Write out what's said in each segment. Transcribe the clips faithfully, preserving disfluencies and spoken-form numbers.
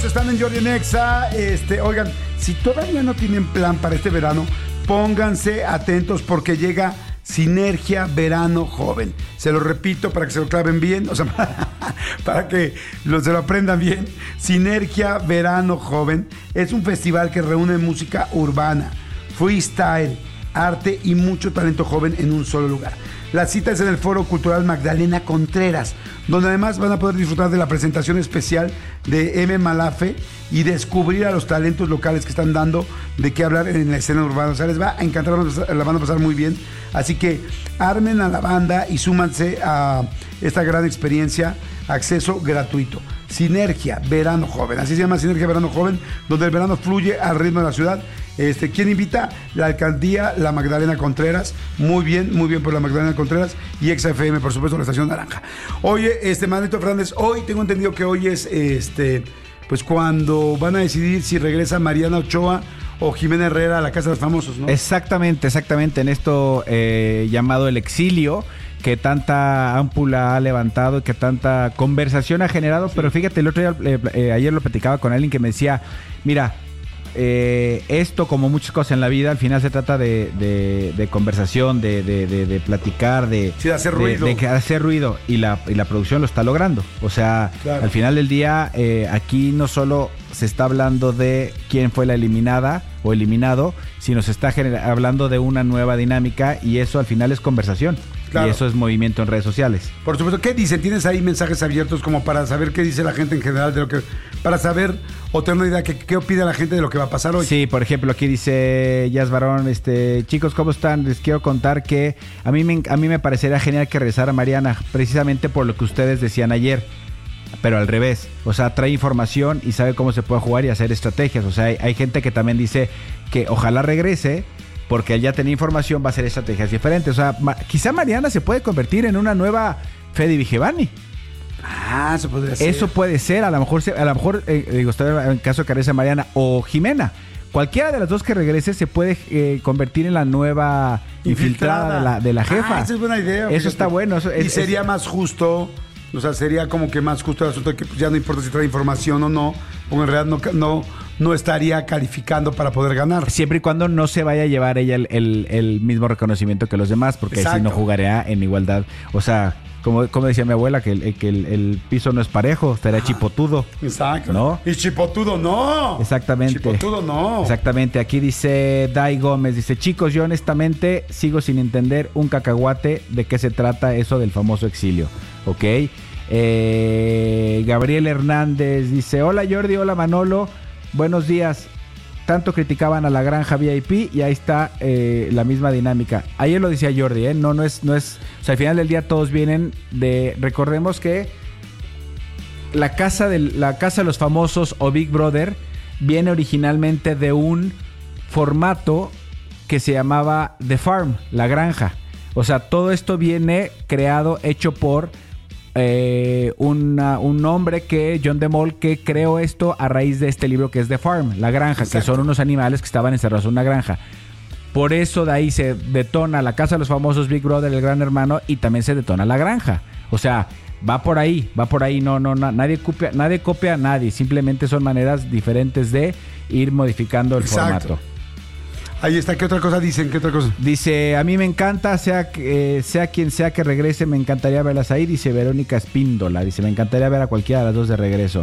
están en Jordi en Exa. Este, oigan, si todavía no tienen plan para este verano, pónganse atentos porque llega Sinergia Verano Joven. Se lo repito para que se lo claven bien, o sea, para, para que lo, se lo aprendan bien. Sinergia Verano Joven es un festival que reúne música urbana, freestyle, arte y mucho talento joven en un solo lugar. La cita es en el Foro Cultural Magdalena Contreras, donde además van a poder disfrutar de la presentación especial de M. Malafe y descubrir a los talentos locales que están dando de qué hablar en la escena urbana. O sea, les va a encantar, la van a pasar muy bien. Así que armen a la banda y súmanse a esta gran experiencia, acceso gratuito. Sinergia Verano Joven, así se llama, Sinergia Verano Joven, donde el verano fluye al ritmo de la ciudad. Este, ¿quién invita? La alcaldía, la Magdalena Contreras. Muy bien, muy bien por la Magdalena Contreras y Exa F M, por supuesto, la Estación Naranja. Oye, este, Manolito Fernández, hoy tengo entendido que hoy es, este, pues cuando van a decidir si regresa Mariana Ochoa o Jimena Herrera a la Casa de los Famosos, ¿no? Exactamente, exactamente, en esto eh, llamado el exilio, que tanta ámpula ha levantado, que tanta conversación ha generado, sí. Pero fíjate, el otro día, eh, eh, ayer lo platicaba con alguien que me decía, mira, eh, esto como muchas cosas en la vida, al final se trata de, de, de conversación, de, de, de, de platicar, de, sí, de hacer ruido, de, de hacer ruido, y la, y la producción lo está logrando. O sea, claro. Al final del día, eh, aquí no solo se está hablando de quién fue la eliminada o eliminado, sino se está gener- hablando de una nueva dinámica, y eso al final es conversación. Claro. Y eso es movimiento en redes sociales. Por supuesto. ¿Qué dicen? ¿Tienes ahí mensajes abiertos como para saber qué dice la gente en general de lo que, para saber o tener una idea que qué opina la gente de lo que va a pasar hoy? Sí, por ejemplo, aquí dice Jazz Barón, este, chicos, ¿cómo están? Les quiero contar que a mí me, a mí me parecería genial que regresara Mariana, precisamente por lo que ustedes decían ayer, pero al revés. O sea, trae información y sabe cómo se puede jugar y hacer estrategias. O sea, hay, hay gente que también dice que ojalá regrese, porque al ya tener información va a hacer estrategias diferentes. O sea, ma- quizá Mariana se puede convertir en una nueva Fede Vigevani. Ah, eso podría ser. Eso puede ser, a lo mejor, a lo mejor eh, digo, estoy en caso de que regrese Mariana o Jimena. Cualquiera de las dos que regrese se puede eh, convertir en la nueva infiltrada, infiltrada de, la, de la jefa. Ah, esa es buena idea. Eso fíjate. Está bueno. Eso es, y sería es, más justo, o sea, sería como que más justo el asunto de que ya no importa si trae información o no, porque en realidad no, no, no estaría calificando para poder ganar. Siempre y cuando no se vaya a llevar ella el, el, el mismo reconocimiento que los demás, porque así no jugaría en igualdad. O sea, como, como decía mi abuela, que el, que el, el piso no es parejo, estaría chipotudo. Exacto. ¿No? Y chipotudo no. Exactamente. Chipotudo no. Exactamente. Aquí dice Dai Gómez, dice, chicos, yo honestamente sigo sin entender un cacahuate de qué se trata eso del famoso exilio. Ok. Eh, Gabriel Hernández dice, hola Jordi, hola Manolo, buenos días. Tanto criticaban a la granja V I P y ahí está eh, la misma dinámica. Ayer lo decía Jordi, ¿eh? No, no es, no es. O sea, al final del día todos vienen de. Recordemos que la casa de la casa de los famosos o Big Brother viene originalmente de un formato que se llamaba The Farm, la granja. O sea, todo esto viene creado, hecho por Eh, una, un hombre que, John DeMol, que creó esto a raíz de este libro que es The Farm, La Granja. Exacto. Que son unos animales que estaban encerrados en una granja. Por eso de ahí se detona la Casa de los Famosos, Big Brother, El Gran Hermano, y también se detona La Granja. O sea, va por ahí, va por ahí. No, no, no nadie copia, nadie copia a nadie. Simplemente son maneras diferentes de ir modificando el Exacto. formato. Ahí está. ¿Qué otra cosa dicen? ¿Qué otra cosa? Dice, a mí me encanta, sea, eh, sea quien sea que regrese, me encantaría verlas ahí. Dice Verónica Espíndola. Dice, me encantaría ver a cualquiera de las dos de regreso.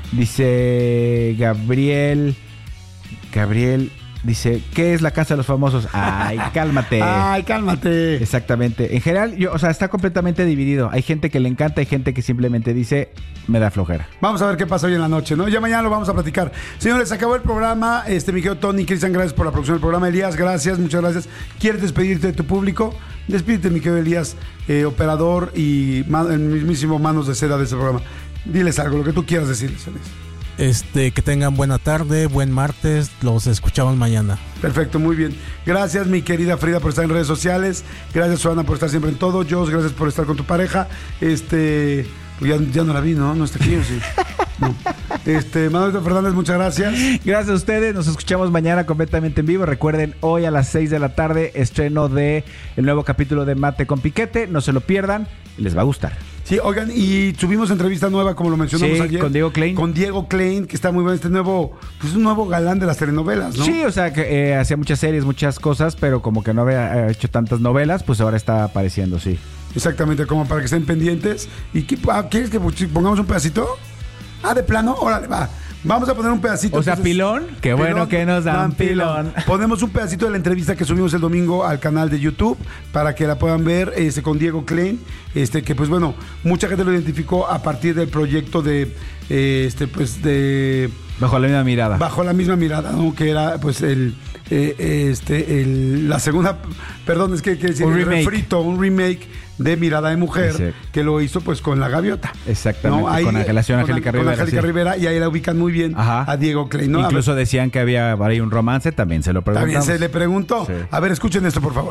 Dice Gabriel. Gabriel dice, ¿qué es la Casa de los Famosos? Ay, cálmate. Ay, cálmate. Exactamente. En general, yo, o sea, está completamente dividido. Hay gente que le encanta, hay gente que simplemente dice, me da flojera. Vamos a ver qué pasa hoy en la noche, ¿no? Ya mañana lo vamos a platicar. Señores, acabó el programa. Este, mi querido Tony, Cristian, gracias por la producción del programa. Elías, gracias, muchas gracias. ¿Quieres despedirte de tu público? Despídete, mi querido Elías, eh, operador y man, el mismísimo manos de seda de este programa. Diles algo, lo que tú quieras decirles, Elías. Este, que tengan buena tarde, buen martes, los escuchamos mañana. Perfecto, muy bien. Gracias, mi querida Frida, por estar en redes sociales. Gracias, Susana, por estar siempre en todo. Jos, gracias por estar con tu pareja. Este, pues ya, ya no la vi, ¿no? No está aquí, ¿o sí? No. Este, Manuel Fernández, muchas gracias. Gracias a ustedes, nos escuchamos mañana completamente en vivo. Recuerden, hoy a las seis de la tarde, estreno de el nuevo capítulo de Mate con Piquete. No se lo pierdan, les va a gustar. Sí, oigan, y subimos entrevista nueva, como lo mencionamos Sí, ayer. con Diego Klein. Con Diego Klein, que está muy bueno, este nuevo, pues un nuevo galán de las telenovelas, ¿no? Sí, o sea, que eh, hacía muchas series, muchas cosas, pero como que no había eh, hecho tantas novelas, pues ahora está apareciendo, sí. Exactamente, como para que estén pendientes. ¿Y qué, ah, quieres que pongamos un pedacito? Ah, de plano, órale, va. Vamos a poner un pedacito. O sea, entonces, pilón, qué bueno que nos dan pilón. Ponemos un pedacito de la entrevista que subimos el domingo al canal de YouTube para que la puedan ver este, con Diego Klein, este, que pues bueno, mucha gente lo identificó a partir del proyecto de, eh, este, pues de... Bajo la misma mirada. Bajo la misma mirada, ¿no? Que era pues el, eh, este, el, la segunda, perdón, es que, que decir, un el remake. refrito, un remake de Mirada de Mujer, Ese. que lo hizo pues con La Gaviota. Exactamente, ¿no? Ahí, con Angelación con, Angélica con Rivera. Angélica sí. Rivera, y ahí la ubican muy bien. Ajá. A Diego Klein, ¿no? Incluso A ver, decían que había ahí un romance, también se lo también preguntamos. se le preguntó. Sí. A ver, escuchen esto, por favor.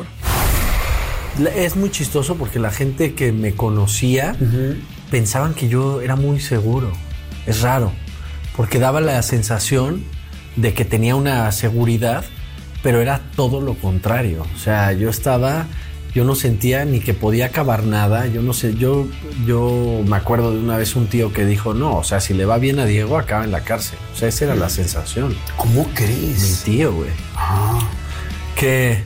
Es muy chistoso porque la gente que me conocía uh-huh. pensaban que yo era muy seguro. Es raro, porque daba la sensación de que tenía una seguridad, pero era todo lo contrario. O sea, yo estaba, yo no sentía ni que podía acabar nada. Yo no sé, yo, yo me acuerdo de una vez un tío que dijo, no, o sea, si le va bien a Diego, acaba en la cárcel. O sea, esa era la sensación. ¿Cómo crees? Mi tío, güey. Ah. Que...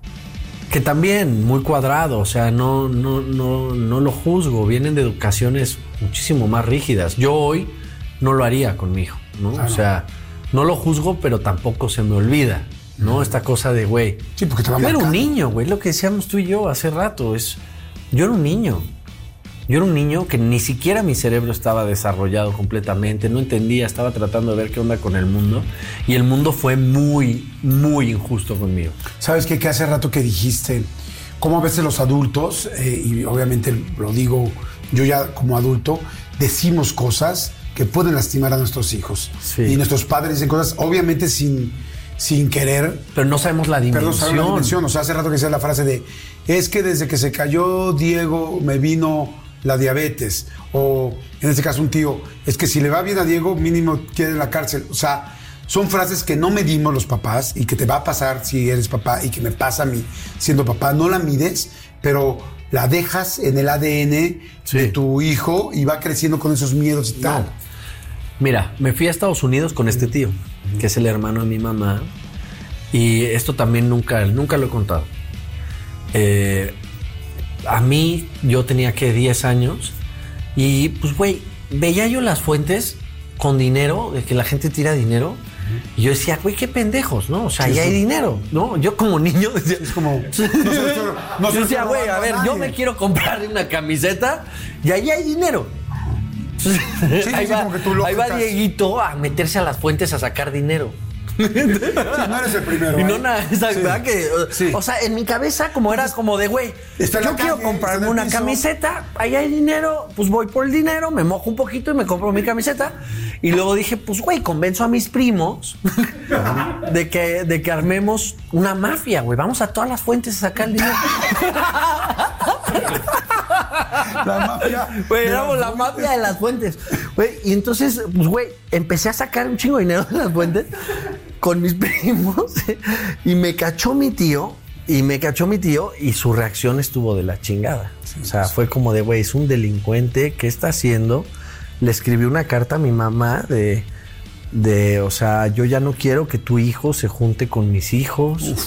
que también muy cuadrado, o sea, no, no, no, no lo juzgo, vienen de educaciones muchísimo más rígidas. Yo hoy no lo haría con mi hijo, ¿no? Claro. O sea, no lo juzgo, pero tampoco se me olvida, ¿no? Mm. Esta cosa de, güey, sí, porque te va yo a era un niño, güey, lo que decíamos tú y yo hace rato, es, yo era un niño. Yo era un niño que ni siquiera mi cerebro estaba desarrollado completamente, no entendía, estaba tratando de ver qué onda con el mundo y el mundo fue muy, muy injusto conmigo. ¿Sabes qué? Que hace rato que dijiste cómo a veces los adultos, eh, y obviamente lo digo yo ya como adulto, decimos cosas que pueden lastimar a nuestros hijos. Sí. Y nuestros padres dicen cosas obviamente sin, sin querer. Pero no sabemos la dimensión. Pero no sabemos la dimensión. O sea, hace rato que decía la frase de, es que desde que se cayó Diego me vino... la diabetes, o en este caso un tío, es que si le va bien a Diego, mínimo queda en la cárcel. O sea, son frases que no medimos los papás y que te va a pasar si eres papá y que me pasa a mí siendo papá. No la mides, pero la dejas en el A D N sí. de tu hijo y va creciendo con esos miedos y tal. No. Mira, me fui a Estados Unidos con este tío, que es el hermano de mi mamá, y esto también nunca, nunca lo he contado. Eh... A mí, yo tenía que diez años y pues, güey, veía yo las fuentes con dinero, de que la gente tira dinero, uh-huh. y yo decía, güey, qué pendejos, ¿no? O sea, sí, ya sí. hay dinero, ¿no? Yo como niño decía, es como... No sé, no sé, yo decía, güey, a ver, yo me quiero comprar una camiseta y ahí hay dinero. Sí, ahí, sí, va, como que tú ahí va Dieguito a meterse a las fuentes a sacar dinero. Sí, no eres el primero. Y no nada, esa, sí. ¿verdad? Que, sí. O sea, en mi cabeza, como era como de, güey, yo quiero comprarme una piso. camiseta, ahí hay dinero, pues voy por el dinero, me mojo un poquito y me compro mi camiseta. Y luego dije, pues, güey, convenzo a mis primos de que, de que armemos una mafia, güey. Vamos a todas las fuentes a sacar el dinero. La mafia. Güey, éramos la mafia de las fuentes. Güey, y entonces, pues, güey, empecé a sacar un chingo de dinero de las fuentes con mis primos y me cachó mi tío y me cachó mi tío y su reacción estuvo de la chingada. Sí, o sea, sí. fue como de, güey, es un delincuente, ¿qué está haciendo? Le escribí una carta a mi mamá de, de, o sea, yo ya no quiero que tu hijo se junte con mis hijos. Uf.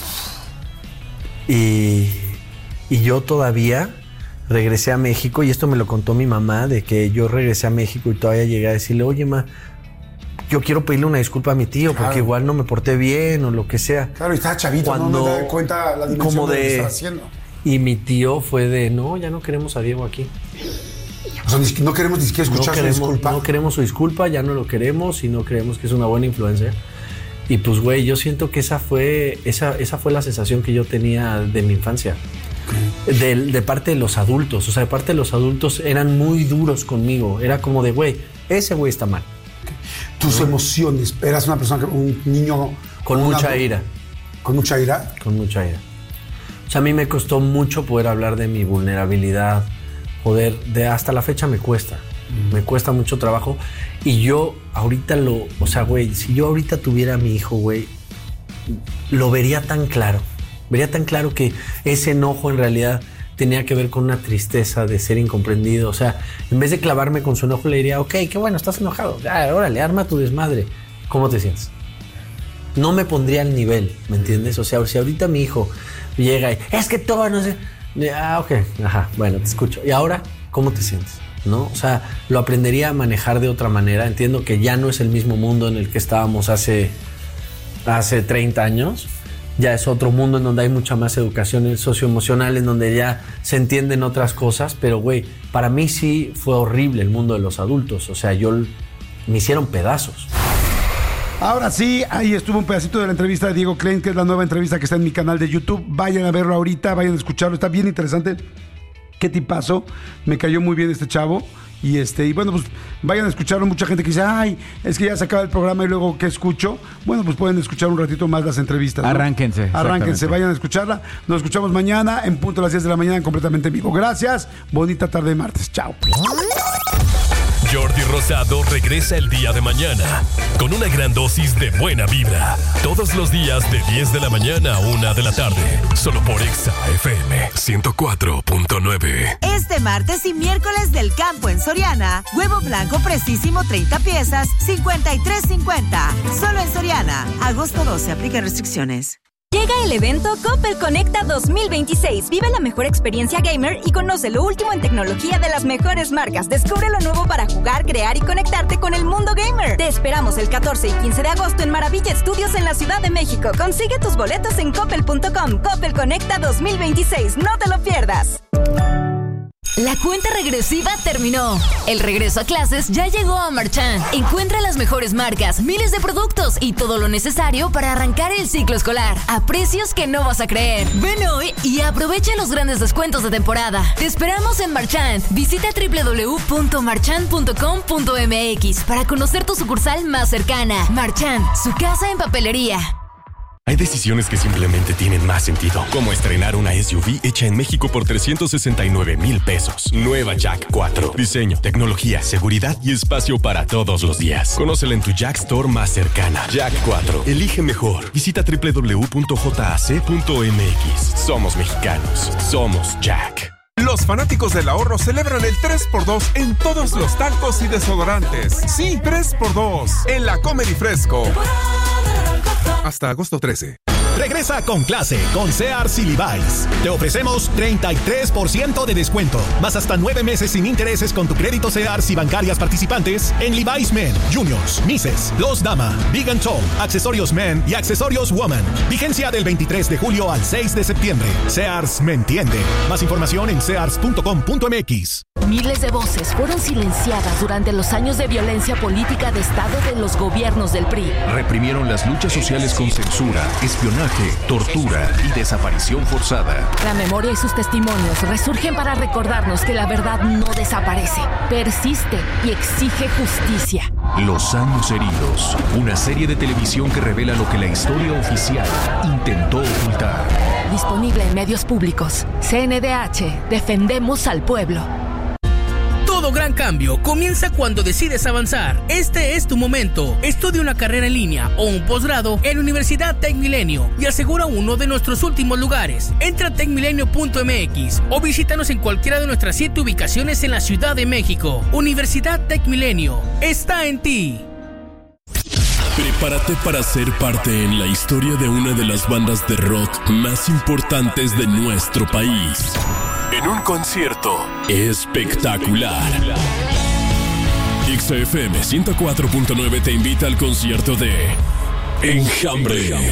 Y, y yo todavía regresé a México y esto me lo contó mi mamá, de que yo regresé a México y todavía llegué a decirle, oye, ma, yo quiero pedirle una disculpa a mi tío, claro, porque igual no me porté bien o lo que sea. Claro, y estaba chavito, Cuando, no me da cuenta la dimensión como de, de lo que estaba haciendo. Y mi tío fue de, no, ya no queremos a Diego aquí. O sea, no queremos ni siquiera escuchar no queremos, su disculpa. No queremos su disculpa, ya no lo queremos y no creemos que es una buena influencia. Y pues, güey, yo siento que esa fue, esa, esa fue la sensación que yo tenía de mi infancia. Okay. De, de parte de los adultos. O sea, de parte de los adultos eran muy duros conmigo. Era como de, güey, ese güey está mal. Okay. Tus ¿no? emociones. Eras una persona, un niño... Con mucha una, ira. ¿Con mucha ira? Con mucha ira. O sea, a mí me costó mucho poder hablar de mi vulnerabilidad. Poder, de hasta la fecha me cuesta. Mm. Me cuesta mucho trabajo. Y yo ahorita lo... O sea, güey, si yo ahorita tuviera a mi hijo, güey, lo vería tan claro. Vería tan claro que ese enojo en realidad tenía que ver con una tristeza de ser incomprendido. O sea, en vez de clavarme con su enojo, le diría, ok, qué bueno, estás enojado. Ya, órale, arma tu desmadre. ¿Cómo te sientes? No me pondría al nivel, ¿me entiendes? O sea, si ahorita mi hijo llega y, es que todo, no sé. Ah, ok, ajá, bueno, te escucho. ¿Y ahora cómo te sientes? ¿No? O sea, lo aprendería a manejar de otra manera. Entiendo que ya no es el mismo mundo en el que estábamos hace, hace treinta años. Ya es otro mundo en donde hay mucha más educación socioemocional, en donde ya se entienden otras cosas. Pero, güey, para mí sí fue horrible el mundo de los adultos. O sea, yo me hicieron pedazos. Ahora sí, ahí estuvo un pedacito de la entrevista de Diego Klein, que es la nueva entrevista que está en mi canal de YouTube. Vayan a verlo ahorita, vayan a escucharlo, está bien interesante. Qué tipazo, me cayó muy bien este chavo. Y este, y bueno, pues vayan a escucharlo. Mucha gente que dice, ay, es que ya se acaba el programa y luego ¿qué escucho? Bueno, pues pueden escuchar un ratito más las entrevistas, ¿no? Arránquense. Arránquense, vayan a escucharla. Nos escuchamos mañana en punto a las diez de la mañana, completamente en vivo. Gracias, bonita tarde de martes. Chao. Jordi Rosado regresa el día de mañana con una gran dosis de buena vibra. Todos los días de diez de la mañana a una de la tarde. Solo por Exa F M ciento cuatro punto nueve. Este martes y miércoles del campo en Soriana. Huevo blanco precisísimo treinta piezas, cincuenta y tres cincuenta. Solo en Soriana. Agosto doce. Aplica restricciones. Llega el evento Coppel Conecta dos mil veintiséis. Vive la mejor experiencia gamer y conoce lo último en tecnología de las mejores marcas. Descubre lo nuevo para jugar, crear y conectarte con el mundo gamer. Te esperamos el catorce y quince de agosto en Maravilla Estudios en la Ciudad de México. Consigue tus boletos en coppel punto com. Coppel Conecta dos mil veintiséis. No te lo pierdas. La cuenta regresiva terminó. El regreso a clases ya llegó a Marchand. Encuentra las mejores marcas, miles de productos y todo lo necesario para arrancar el ciclo escolar a precios que no vas a creer. Ven hoy y aprovecha los grandes descuentos de temporada. Te esperamos en Marchand. Visita doble u doble u doble u punto marchand punto com punto m x para conocer tu sucursal más cercana. Marchand, su casa en papelería. Hay decisiones que simplemente tienen más sentido, como estrenar una S U V hecha en México por trescientos sesenta y nueve mil pesos. Nueva Jack cuatro. Diseño, tecnología, seguridad y espacio para todos los días. Conócela en tu Jack Store más cercana. Jack cuatro. Elige mejor. Visita doble u doble u doble u punto j a c punto m x. Somos mexicanos. Somos Jack. Los fanáticos del ahorro celebran el tres por dos en todos los talcos y desodorantes. Sí, tres por dos en la Comer y Fresco. Hasta agosto trece. Regresa con clase con Sears y Levi's. Te ofrecemos treinta y tres por ciento de descuento, más hasta nueve meses sin intereses con tu crédito Sears y bancarias participantes en Levi's Men, Juniors, Misses, Los Dama, Big and Tall, accesorios Men y accesorios Woman. Vigencia del veintitrés de julio al seis de septiembre. Sears me entiende. Más información en sears punto com punto m x. Miles de voces fueron silenciadas durante los años de violencia política de Estado de los gobiernos del P R I. Reprimieron las luchas sociales con censura, espionaje, tortura y desaparición forzada. La memoria y sus testimonios resurgen para recordarnos que la verdad no desaparece, persiste y exige justicia. Los años heridos, una serie de televisión que revela lo que la historia oficial intentó ocultar. Disponible en medios públicos. C N D H, defendemos al pueblo. Todo gran cambio comienza cuando decides avanzar. Este es tu momento. Estudia una carrera en línea o un posgrado en Universidad TecMilenio y asegura uno de nuestros últimos lugares. Entra a tec milenio punto m x o visítanos en cualquiera de nuestras siete ubicaciones en la Ciudad de México. Universidad TecMilenio está en ti. Prepárate para ser parte en la historia de una de las bandas de rock más importantes de nuestro país. En un concierto espectacular. X F M ciento cuatro punto nueve te invita al concierto de Enjambre.